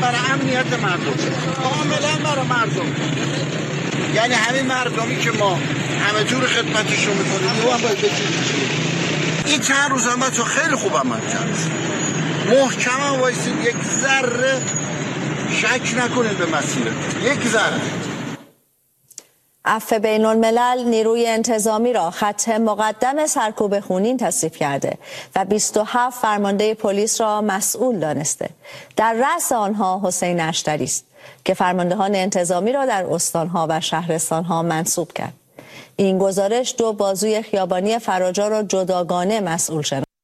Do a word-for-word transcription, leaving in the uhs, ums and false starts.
برای امنیت مردم، کاملا برای مردم. یعنی همین مردمی که ما همه جور خدمتشون میکنیم او هم باید بچینیم. این چند روز هم بچه خیلی خوب عمل کرد، محکم هم وایسید، یک ذره شک نکنید به مسیر، یک ذره. عفو بین الملل نیروی انتظامی را خط مقدم سرکوب خونین تصنیف کرده و بیست و هفت فرمانده پلیس را مسئول دانسته. در رأس آنها حسین اشتری است که فرماندهان انتظامی را در استانها و شهرستانها منصوب کرد. این گزارش دو بازوی خیابانی فراجا را جداگانه مسئول شناخت.